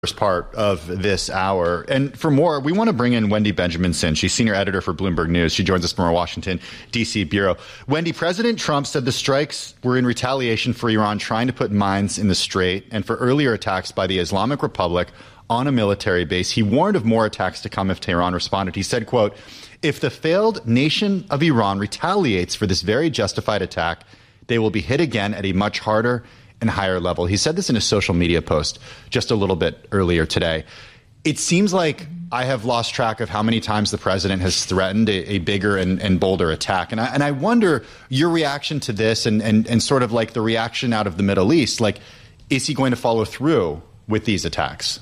first part of this hour. And for more, we want to bring in Wendy Benjaminson. She's senior editor for Bloomberg News. She joins us from our Washington, D.C. bureau. Wendy, President Trump said the strikes were in retaliation for Iran trying to put mines in the Strait and for earlier attacks by the Islamic Republic on a military base. He warned of more attacks to come if Tehran responded. He said, quote, "If the failed nation of Iran retaliates for this very justified attack, they will be hit again at a much harder and higher level." He said this in a social media post just a little bit earlier today. It seems like I have lost track of how many times the president has threatened a bigger and bolder attack. And I wonder your reaction to this and sort of like the reaction out of the Middle East. Like, is he going to follow through with these attacks?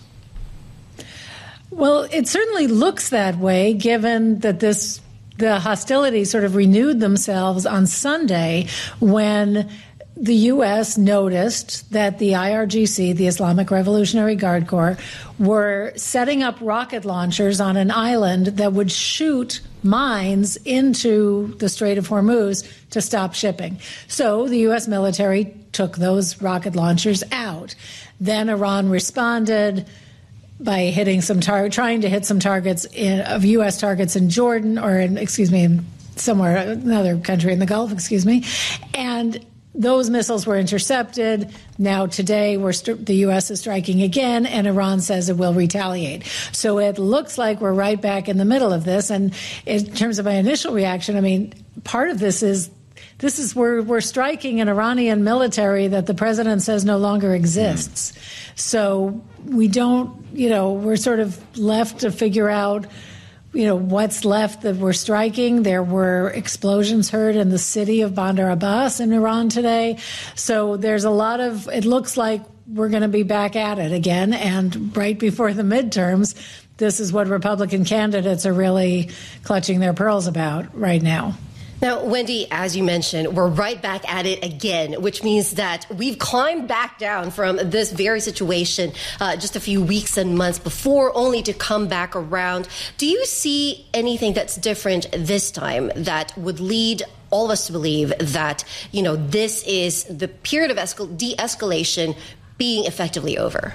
Well, it certainly looks that way, given that the hostilities sort of renewed themselves on Sunday when the U.S. noticed that the IRGC, the Islamic Revolutionary Guard Corps, were setting up rocket launchers on an island that would shoot mines into the Strait of Hormuz to stop shipping. So the U.S. military took those rocket launchers out. Then Iran responded by hitting trying to hit some targets of U.S. targets in Jordan, somewhere, another country in the Gulf, and those missiles were intercepted. Now today, the U.S. is striking again, and Iran says it will retaliate. So it looks like we're right back in the middle of this. And in terms of my initial reaction, I mean, part of this is we're striking an Iranian military that the president says no longer exists. So we don't, we're sort of left to figure out, what's left that we're striking. There were explosions heard in the city of Bandar Abbas in Iran today. So there's it looks like we're going to be back at it again. And right before the midterms, this is what Republican candidates are really clutching their pearls about right now. Now, Wendy, as you mentioned, we're right back at it again, which means that we've climbed back down from this very situation just a few weeks and months before, only to come back around. Do you see anything that's different this time that would lead all of us to believe that, this is the period of de-escalation being effectively over?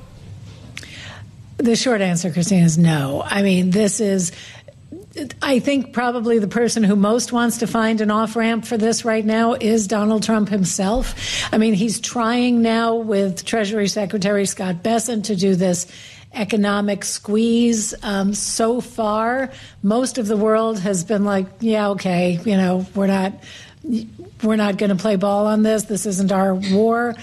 The short answer, Christine, is no. I mean, I think probably the person who most wants to find an off-ramp for this right now is Donald Trump himself. I mean, he's trying now with Treasury Secretary Scott Bessent to do this economic squeeze. So far, most of the world has been like, yeah, okay, we're not going to play ball on this. This isn't our war.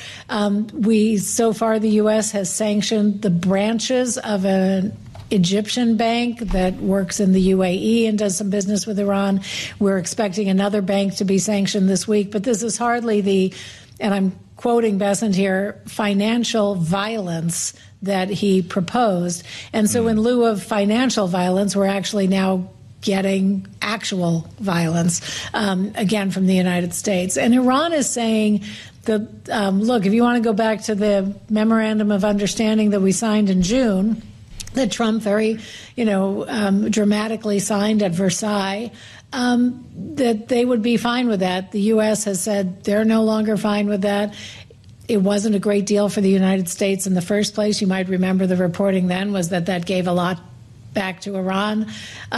So far, the U.S. has sanctioned the branches of an Egyptian bank that works in the UAE and does some business with Iran. We're expecting another bank to be sanctioned this week, but this is hardly and I'm quoting Bessent here, financial violence that he proposed. And so in lieu of financial violence, we're actually now getting actual violence, again, from the United States. And Iran is saying that, look, if you want to go back to the memorandum of understanding that we signed in June, that Trump very, dramatically signed at Versailles, that they would be fine with that. The U.S. has said they're no longer fine with that. It wasn't a great deal for the United States in the first place. You might remember the reporting then was that gave a lot back to Iran.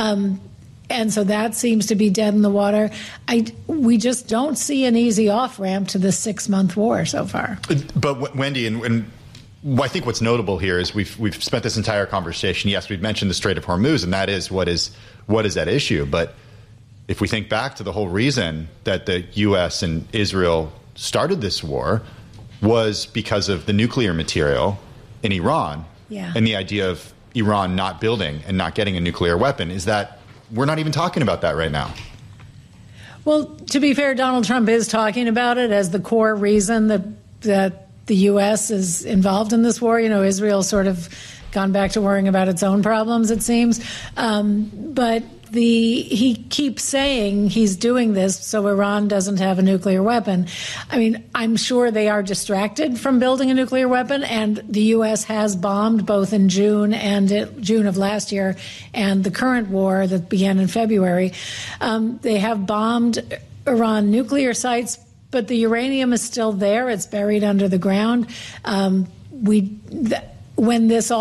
And so that seems to be dead in the water. We just don't see an easy off-ramp to this 6-month war so far. But Wendy, and I think what's notable here is we've spent this entire conversation. Yes, we've mentioned the Strait of Hormuz, and that is what is at issue. But if we think back to the whole reason that the U.S. and Israel started this war was because of the nuclear material in Iran, and the idea of Iran not building and not getting a nuclear weapon, is that we're not even talking about that right now. Well, to be fair, Donald Trump is talking about it as the core reason that the U.S. is involved in this war. Israel's sort of gone back to worrying about its own problems, it seems. But he keeps saying he's doing this so Iran doesn't have a nuclear weapon. I mean, I'm sure they are distracted from building a nuclear weapon, and the U.S. has bombed both in June of last year and the current war that began in February. They have bombed Iran nuclear sites, but the uranium is still there. It's buried under the ground. when this all